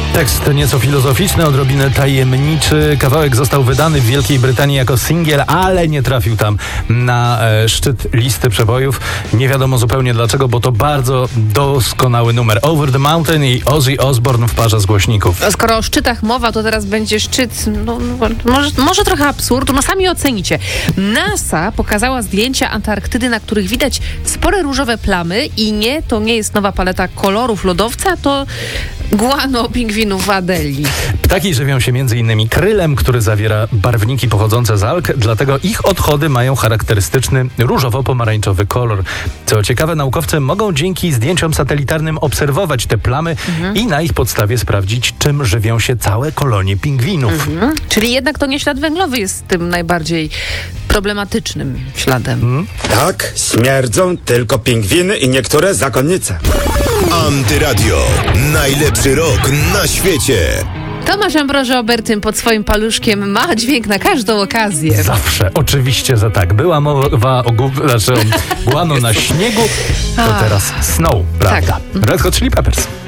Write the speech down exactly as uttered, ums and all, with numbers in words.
Tekst nieco filozoficzny, odrobinę tajemniczy. Kawałek został wydany w Wielkiej Brytanii jako singiel, ale nie trafił tam na e, szczyt listy przebojów. Nie wiadomo zupełnie dlaczego, bo to bardzo doskonały numer. Over the Mountain i Ozzy Osbourne w parze z głośników. A skoro o szczytach mowa, to teraz będzie szczyt, no, może, może trochę absurdu, no sami ocenicie. NASA pokazała zdjęcia Antarktydy, na których widać spore różowe plamy i nie, to nie jest nowa paleta kolorów lodowca, to guano pingwinów w Adeli. Ptaki żywią się między innymi krylem, który zawiera barwniki pochodzące z alg, dlatego ich odchody mają charakterystyczny różowo-pomarańczowy kolor. Co ciekawe, naukowcy mogą dzięki zdjęciom satelitarnym obserwować te plamy mhm. i na ich podstawie sprawdzić, czym żywią się całe kolonie pingwinów. Mhm. Czyli jednak to nie ślad węglowy jest tym najbardziej problematycznym śladem. Mhm. Tak, śmierdzą tylko pingwiny i niektóre zakonnice. Antyradio. Najlepszy rok na świecie. Tomasz Ambroży Obertyn pod swoim paluszkiem ma dźwięk na każdą okazję. Zawsze, oczywiście, że tak. Była mowa o, gó- znaczy o guano na śniegu, to teraz snow, prawda? Tak. Red Hot Chili Peppers.